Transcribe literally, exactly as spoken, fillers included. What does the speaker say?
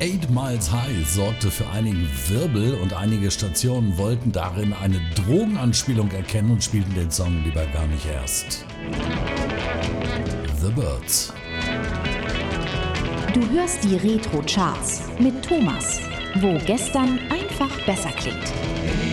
Eight Miles High sorgte für einigen Wirbel und einige Stationen wollten darin eine Drogenanspielung erkennen und spielten den Song lieber gar nicht erst. The Byrds. Du hörst die Retro Charts mit Thomas, wo gestern einfach besser klingt.